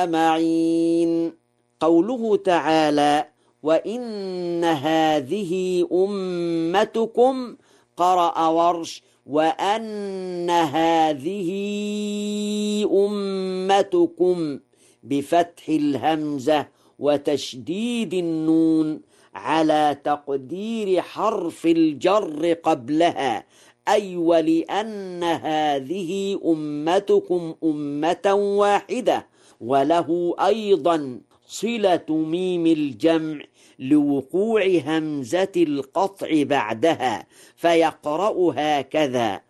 معين. قوله تعالى وإن هذه أمتكم، قرأ ورش وأن هذه أمتكم بفتح الهمزة وتشديد النون على تقدير حرف الجر قبلها، أي ولأن هذه أمتكم أمة واحدة. وله أيضا صلة ميم الجمع لوقوع همزة القطع بعدها، فيقرأ هكذا